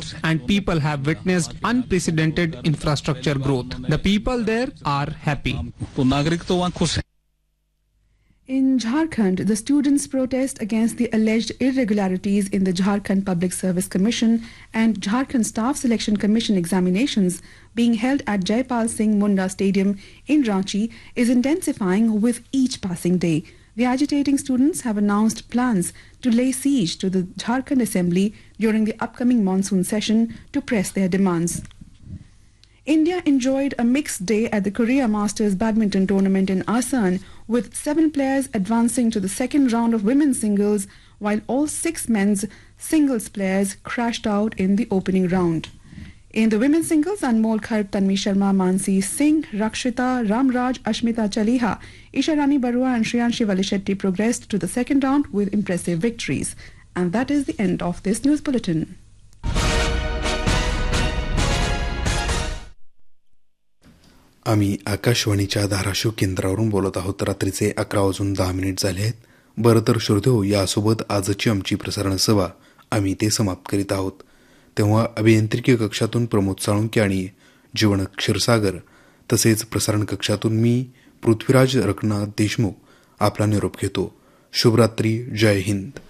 and people have witnessed unprecedented infrastructure growth. The people there are happy. In Jharkhand, the students protest against the alleged irregularities in the Jharkhand Public Service Commission and Jharkhand Staff Selection Commission examinations being held at Jaipal Singh Munda Stadium in Ranchi is intensifying with each passing day. The agitating students have announced plans to lay siege to the Jharkhand Assembly during the upcoming monsoon session to press their demands. India enjoyed a mixed day at the Korea Masters badminton tournament in Asan, with 7 players advancing to the second round of women's singles, while all 6 men's singles players crashed out in the opening round. In the women's singles, Anmol Kharp, Tanvi Sharma, Mansi Singh, Rakshita, Ramraj, Ashmita Chaliha, Isha Rani Barua and Shriyanshi Valishetty progressed to the second round with impressive victories. And that is the end of this news bulletin. आम्ही आकाशवाणीच्या धाराशिव केंद्रावरून बोलत आहोत. रात्रीचे 11:10 झाले आहेत. बरं तर श्रोतेहो, यासोबत आजची आमची प्रसारण सेवा आम्ही ते समाप्त करीत आहोत. तेव्हा अभियांत्रिकी कक्षातून प्रमोद साळुंके आणि जीवन क्षीरसागर तसेच प्रसारण कक्षातून मी पृथ्वीराज रघुनाथ देशमुख आपला निरोप घेतो. शुभरात्री. जय हिंद.